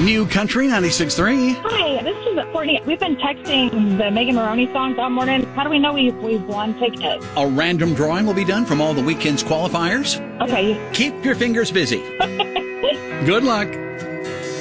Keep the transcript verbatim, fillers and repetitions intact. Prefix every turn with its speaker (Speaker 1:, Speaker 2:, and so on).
Speaker 1: New Country ninety-six point three.
Speaker 2: Hi, this is Courtney. We've been texting the Megan Maroney songs all morning. How do we know we've, we've won tickets?
Speaker 1: A random drawing will be done from all the weekend's qualifiers.
Speaker 2: Okay.
Speaker 1: Keep your fingers busy. Good luck.